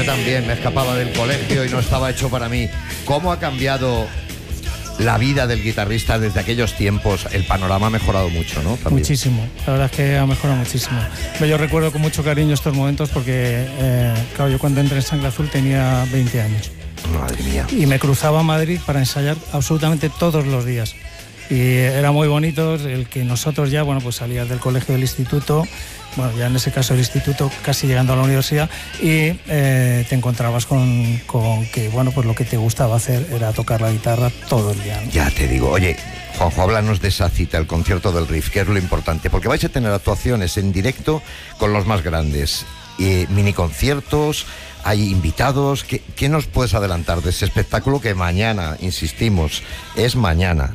también me escapaba del colegio y no estaba hecho para mí. ¿Cómo ha cambiado la vida del guitarrista desde aquellos tiempos? El panorama ha mejorado mucho, ¿no? También. Muchísimo, la verdad es que ha mejorado muchísimo. Yo recuerdo con mucho cariño estos momentos porque, claro, yo cuando entré en Sangre Azul tenía 20 años. Madre mía. Y me cruzaba a Madrid para ensayar absolutamente todos los días. Y era muy bonito el que nosotros ya, bueno, pues salías del colegio, del instituto, bueno, ya en ese caso el instituto, casi llegando a la universidad, y te encontrabas con que, bueno, pues lo que te gustaba hacer era tocar la guitarra todo el día, ¿no? Ya te digo, oye, Juanjo, háblanos de esa cita, el concierto del Riff, que es lo importante, porque vais a tener actuaciones en directo con los más grandes, mini conciertos, hay invitados. ¿Qué nos puedes adelantar de ese espectáculo que mañana, insistimos, es mañana?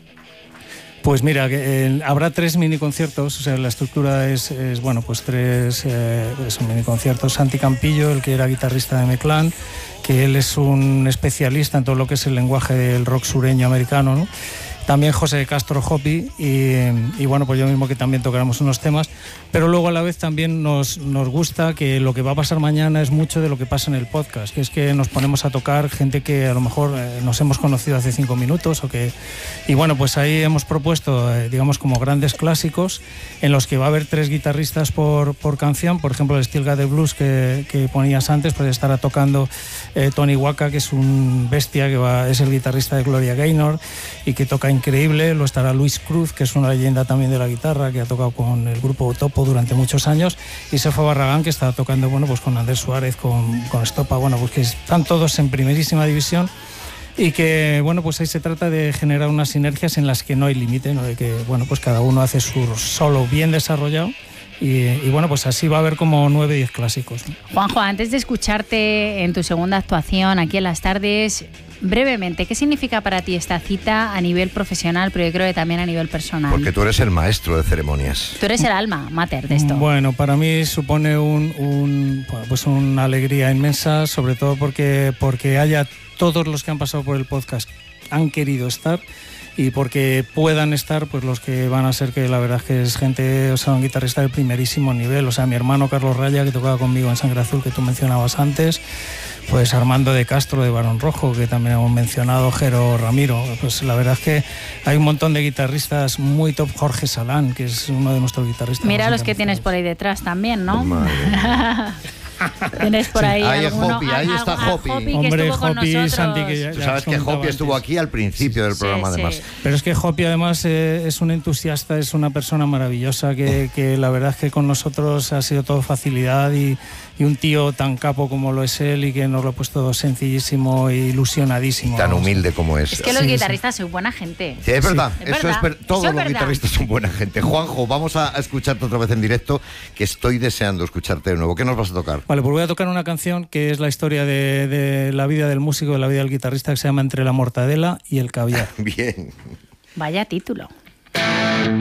Pues mira, habrá 3 mini conciertos, o sea, la estructura es bueno, pues 3 mini conciertos. Santi Campillo, el que era guitarrista de M-Clan, que él es un especialista en todo lo que es el lenguaje del rock sureño americano, ¿no? También José de Castro Hopi y bueno, pues yo mismo, que también tocaremos unos temas, pero luego a la vez también nos gusta que lo que va a pasar mañana es mucho de lo que pasa en el podcast, que es que nos ponemos a tocar gente que a lo mejor nos hemos conocido hace 5 minutos y bueno, pues ahí hemos propuesto, digamos, como grandes clásicos en los que va a haber 3 guitarristas por canción. Por ejemplo, el Steel Guy que ponías antes, pues estará tocando Tony Waka, que es un bestia, es el guitarrista de Gloria Gaynor y que toca increíble. Lo estará Luis Cruz, que es una leyenda también de la guitarra, que ha tocado con el grupo Topo durante muchos años, y Sefo Barragán, que está tocando, bueno, pues con Andrés Suárez, con Estopa, bueno, pues que están todos en primerísima división y que, bueno, pues ahí se trata de generar unas sinergias en las que no hay límite, ¿no? De que, bueno, pues cada uno hace su solo bien desarrollado. Y bueno, pues así va a haber como 9 o 10 clásicos, ¿no? Juanjo, antes de escucharte en tu segunda actuación aquí en Las Tardes, brevemente, ¿qué significa para ti esta cita a nivel profesional, pero yo creo que también a nivel personal? Porque tú eres el maestro de ceremonias. Tú eres el alma mater de esto. Bueno, para mí supone pues una alegría inmensa, sobre todo porque haya todos los que han pasado por el podcast han querido estar, y porque puedan estar pues los que van a ser, que la verdad es que es gente, o sea, un guitarrista de primerísimo nivel. O sea, mi hermano Carlos Raya, que tocaba conmigo en Sangre Azul, que tú mencionabas antes, pues Armando de Castro de Barón Rojo, que también hemos mencionado, Jero Ramiro. Pues la verdad es que hay un montón de guitarristas muy top. Jorge Salán, que es uno de nuestros guitarristas. Mira los que tienes por ahí detrás también, ¿no? Tienes por ahí, ahí alguno, Hopi, ahí está Hopi. Hombre, Hopi, Santi, que ya, tú sabes que Hopi estuvo aquí al principio del programa, además. Pero es que Hopi además es un entusiasta, es una persona maravillosa que la verdad es que con nosotros ha sido todo facilidad, y un tío tan capo como lo es él, y que nos lo ha puesto sencillísimo e ilusionadísimo. Y tan humilde como es. Es que los guitarristas son buena gente. Sí, es verdad. Sí. Eso es verdad. Todos los guitarristas son buena gente. Juanjo, vamos a escucharte otra vez en directo, que estoy deseando escucharte de nuevo. ¿Qué nos vas a tocar? Vale, pues voy a tocar una canción que es la historia de la vida del músico, de la vida del guitarrista, que se llama Entre la mortadela y el caviar. Bien. Vaya título.